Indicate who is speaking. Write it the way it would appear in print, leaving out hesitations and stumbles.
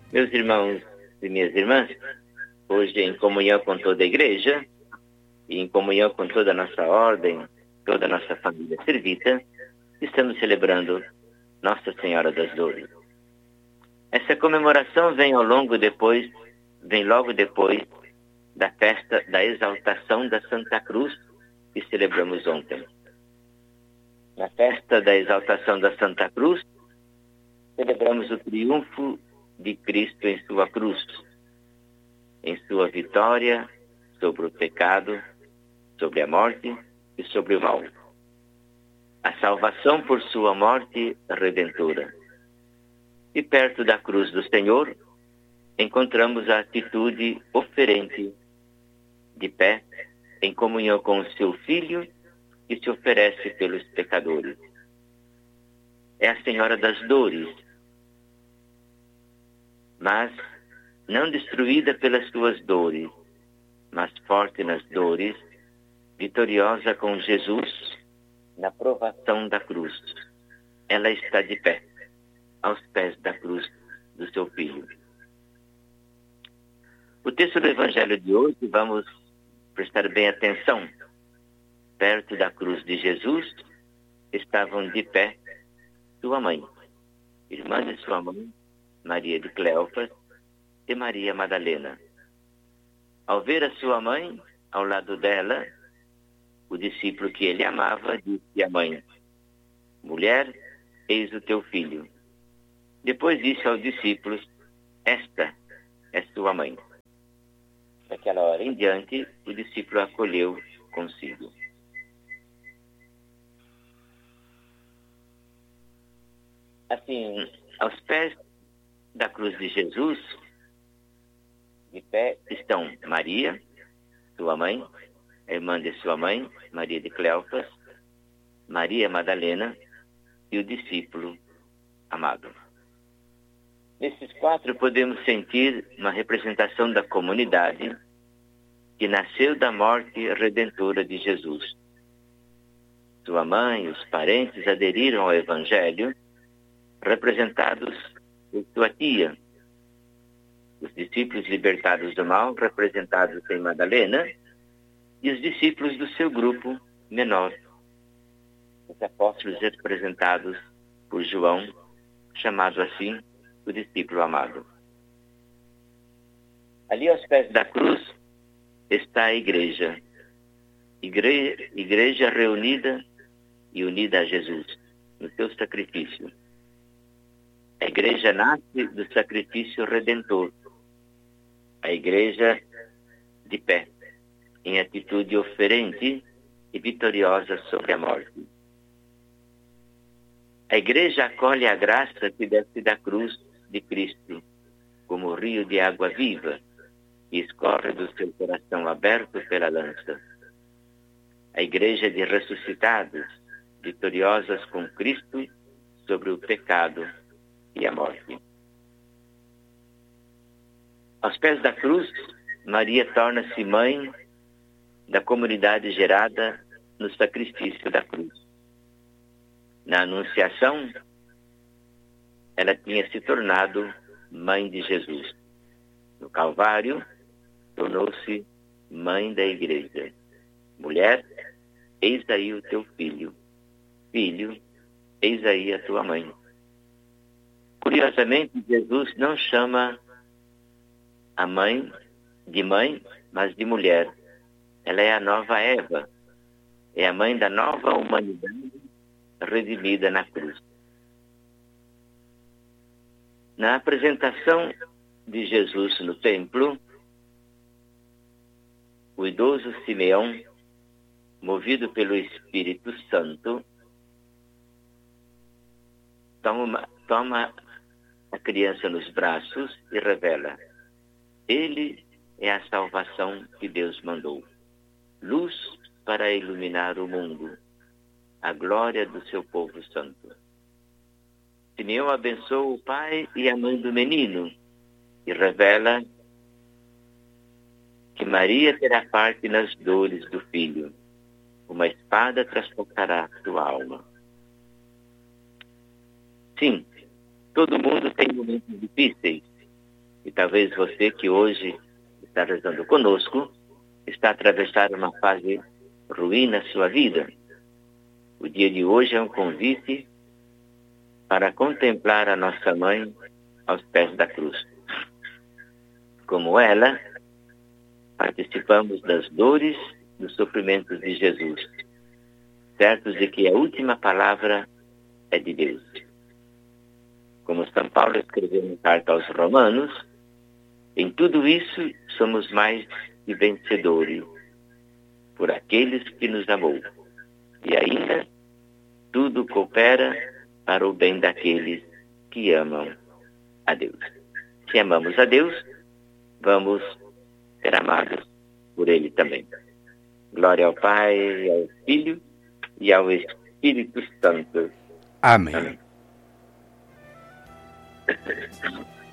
Speaker 1: Meus irmãos e minhas irmãs, hoje em comunhão com toda a igreja e em comunhão com toda a nossa ordem, toda a nossa família servita, estamos celebrando Nossa Senhora das Dores. Essa comemoração vem logo depois da festa da exaltação da Santa Cruz que celebramos ontem. Na festa da exaltação da Santa Cruz, celebramos o triunfo de Cristo em sua cruz, em sua vitória sobre o pecado, sobre a morte e sobre o mal. A salvação por sua morte redentora. E perto da cruz do Senhor, encontramos a atitude oferente, de pé, em comunhão com o seu Filho, que se oferece pelos pecadores. É a Senhora das Dores, mas não destruída pelas suas dores, mas forte nas dores, vitoriosa com Jesus na provação da cruz. Ela está de pé, aos pés da cruz do seu Filho. O texto do Evangelho de hoje, vamos prestar bem atenção. Perto da cruz de Jesus estavam de pé sua mãe, irmã de sua mãe, Maria de Cleofas e Maria Madalena. Ao ver a sua mãe, ao lado dela, o discípulo que ele amava disse à mãe: mulher, eis o teu filho. Depois disse aos discípulos: esta é sua mãe. Daquela hora em diante, o discípulo a acolheu consigo. Assim, aos pés da cruz de Jesus, de pé estão Maria, sua mãe, a irmã de sua mãe, Maria de Cleofas, Maria Madalena e o discípulo amado. Nesses quatro podemos sentir uma representação da comunidade que nasceu da morte redentora de Jesus. Sua mãe e os parentes aderiram ao Evangelho, representados por sua tia. Os discípulos libertados do mal, representados em Madalena, e os discípulos do seu grupo menor. Os apóstolos representados por João, chamado assim o discípulo amado. Ali aos pés da cruz está a igreja. Igreja reunida e unida a Jesus no seu sacrifício. A igreja nasce do sacrifício redentor. A igreja de pé, em atitude oferente e vitoriosa sobre a morte. A igreja acolhe a graça que desce da cruz de Cristo, como rio de água viva, que escorre do seu coração aberto pela lança. A igreja de ressuscitados, vitoriosas com Cristo sobre o pecado e a morte. Aos pés da cruz, Maria torna-se mãe da comunidade gerada no sacrifício da cruz. Na Anunciação, ela tinha se tornado mãe de Jesus. No Calvário, tornou-se mãe da igreja. Mulher, eis aí o teu filho. Filho, eis aí a tua mãe. Curiosamente, Jesus não chama a mãe de mãe, mas de mulher. Ela é a nova Eva. É a mãe da nova humanidade redimida na cruz. Na apresentação de Jesus no templo, o idoso Simeão, movido pelo Espírito Santo, toma a criança nos braços e revela: ele é a salvação que Deus mandou. Luz para iluminar o mundo, a glória do seu povo santo. Simeão abençoa o pai e a mãe do menino e revela que Maria terá parte nas dores do filho. Uma espada transportará sua alma. Sim, todo mundo tem momentos difíceis, E talvez você que hoje está rezando conosco, está atravessando uma fase ruim na sua vida. O dia de hoje é um convite para contemplar a nossa mãe aos pés da cruz. Como ela, participamos das dores, dos sofrimentos de Jesus, certos de que a última palavra é de Deus. Como São Paulo escreveu na carta aos Romanos, em tudo isso somos mais que vencedores, por aqueles que nos amou. E ainda, tudo coopera para o bem daqueles que amam a Deus. Se amamos a Deus, vamos ser amados por Ele também. Glória ao Pai, ao Filho e ao Espírito Santo.
Speaker 2: Amém.
Speaker 1: Amém.